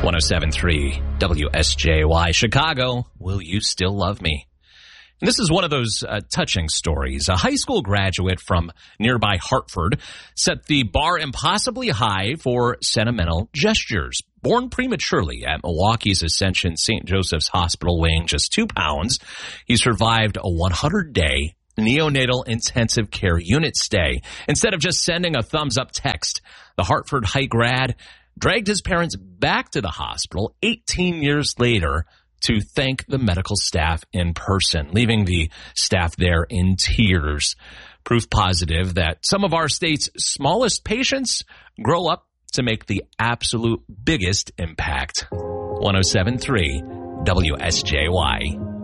107.3 WSJY Chicago. Will you still love me? And this is one of those touching stories. A high school graduate from nearby Hartford set the bar impossibly high for sentimental gestures. Born prematurely at Milwaukee's Ascension St. Joseph's Hospital, weighing just 2 pounds, he survived a 100-day neonatal intensive care unit stay. Instead of just sending a thumbs-up text, the Hartford High grad dragged his parents back to the hospital 18 years later to thank the medical staff in person, leaving the staff there in tears. Proof positive that some of our state's smallest patients grow up to make the absolute biggest impact. 107.3 WSJY.